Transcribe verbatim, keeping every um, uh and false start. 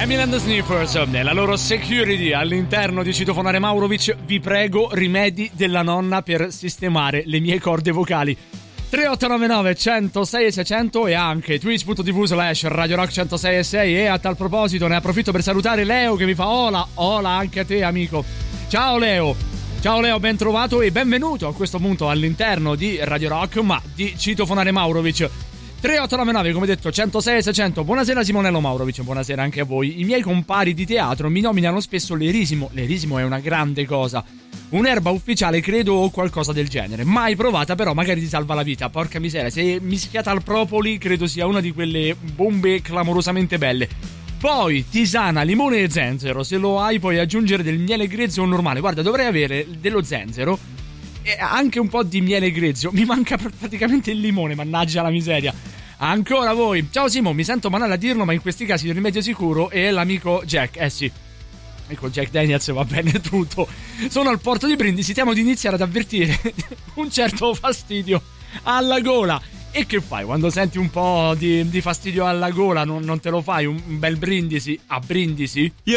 Emil and the Sniffers nella loro Security all'interno di Citofonare Maurovic. Vi prego, rimedi della nonna per sistemare le mie corde vocali. Tre otto nove nove uno zero sei sei zero zero e anche twitch.tv slash Radio Rock centosei e sei. E a tal proposito ne approfitto per salutare Leo che mi fa ola, ola anche a te amico. Ciao Leo, ciao Leo, ben trovato e benvenuto a questo punto all'interno di Radio Rock, ma di Citofonare Maurovic. Tre otto nove nove, come detto, uno zero sei sei zero zero. Buonasera Simonello Maurovic, buonasera anche a voi. I miei compari di teatro mi nominano spesso l'erisimo. L'erisimo è una grande cosa, un'erba ufficiale credo o qualcosa del genere. Mai provata, però magari ti salva la vita. Porca miseria, se mischiata al propoli credo sia una di quelle bombe clamorosamente belle. Poi tisana, limone e zenzero. Se lo hai puoi aggiungere del miele grezzo o normale. Guarda, dovrei avere dello zenzero e anche un po' di miele grezzo. Mi manca praticamente il limone, mannaggia la miseria. Ancora voi. Ciao Simo, mi sento banale a dirlo, ma in questi casi il rimedio sicuro è l'amico Jack. Eh sì, ecco, Jack Daniels va bene tutto. Sono al porto di Brindisi, temo di iniziare ad avvertire un certo fastidio alla gola. E che fai quando senti un po' di, di fastidio alla gola? Non, non te lo fai un bel brindisi a Brindisi? Io